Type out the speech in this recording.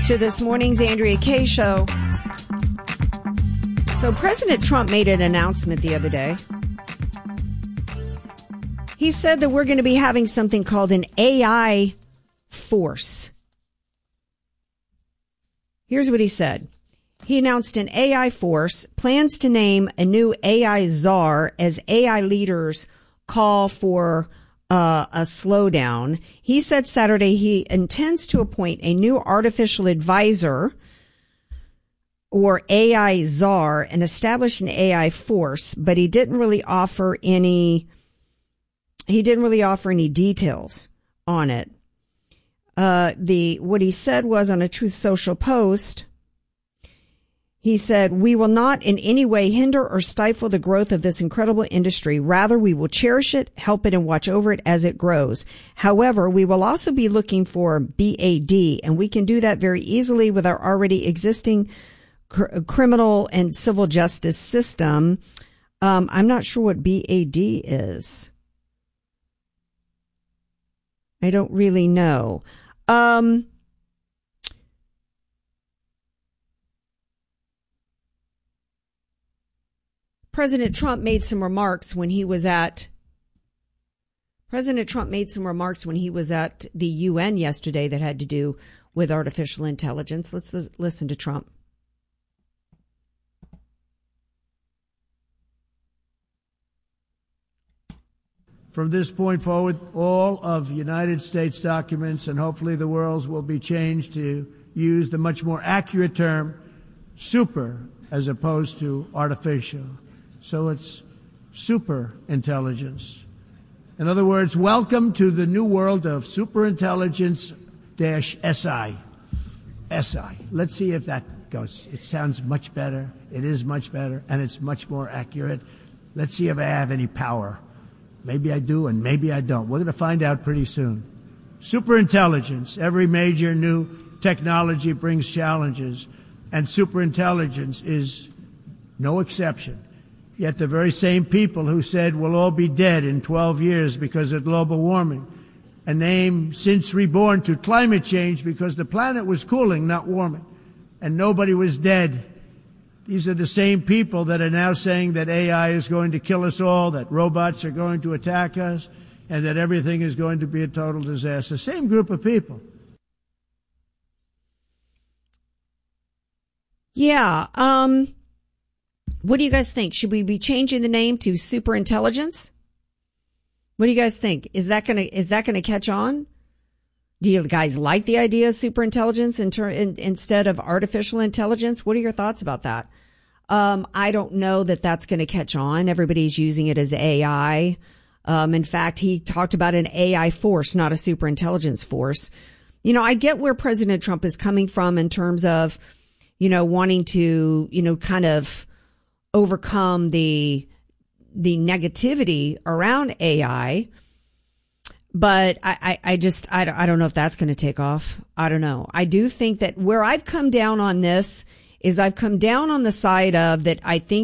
to this morning's Andrea Kaye Show. So President Trump made an announcement the other day. He said that we're going to be having something called an AI force. Here's what he said. He announced an AI force, plans to name a new AI czar as AI leaders call for a slowdown. He said Saturday he intends to appoint a new artificial advisor or AI czar and establish an AI force, but he didn't really offer any details on it. What he said was on a Truth Social post, he said, "We will not in any way hinder or stifle the growth of this incredible industry. Rather, we will cherish it, help it, and watch over it as it grows. However, we will also be looking for BAD, and we can do that very easily with our already existing criminal and civil justice system." I'm not sure what BAD is. I don't really know. President Trump made some remarks when he was at the UN yesterday that had to do with artificial intelligence. Let's listen to Trump. From this point forward, all of United States documents and hopefully the world's will be changed to use the much more accurate term super as opposed to artificial. So it's super intelligence. In other words, welcome to the new world of superintelligence-SI. SI. Let's see if that goes. It sounds much better. It is much better, and it's much more accurate. Let's see if I have any power. Maybe I do, and maybe I don't. We're going to find out pretty soon. Superintelligence. Every major new technology brings challenges, and superintelligence is no exception. Yet the very same people who said we'll all be dead in 12 years because of global warming, and name since reborn to climate change because the planet was cooling, not warming, and nobody was dead. These are the same people that are now saying that AI is going to kill us all, that robots are going to attack us, and that everything is going to be a total disaster. Same group of people. Yeah. What do you guys think? Should we be changing the name to superintelligence? What do you guys think? Is that gonna catch on? Do you guys like the idea of superintelligence instead of artificial intelligence? What are your thoughts about that? I don't know that that's going to catch on. Everybody's using it as AI. In fact, he talked about an AI force, not a superintelligence force. You know, I get where President Trump is coming from in terms of, wanting to, kind of overcome the negativity around AI. But I don't know if that's going to take off. I don't know. I do think that where I've come down on this is I've come down on the side of that I think